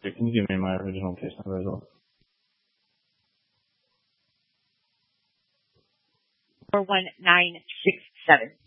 Can you give me my original case number as well? 41967.